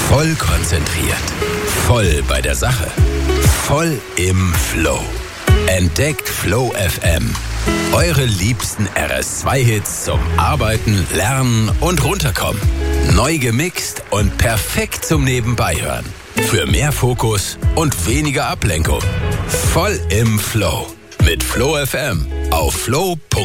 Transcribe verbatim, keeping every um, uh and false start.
Voll konzentriert. Voll bei der Sache. Voll im Flow. Entdeckt Flow F M. Eure liebsten R S zwei Hits zum Arbeiten, Lernen und Runterkommen. Neu gemixt und perfekt zum Nebenbeihören. Für mehr Fokus und weniger Ablenkung. Voll im Flow. Mit Flow F M auf flow punkt de.